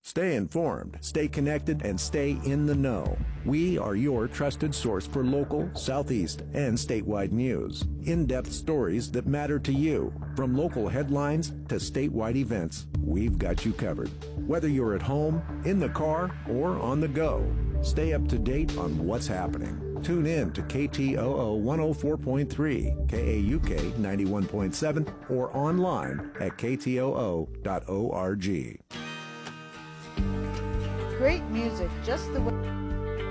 Stay informed, stay connected, and stay in the know. We are your trusted source for local, Southeast, and statewide news. In-depth stories that matter to you. From local headlines to statewide events, we've got you covered. Whether you're at home, in the car, or on the go, stay up to date on what's happening. Tune in to KTOO 104.3, KAUK 91.7, or online at ktoo.org. Great music, just the way...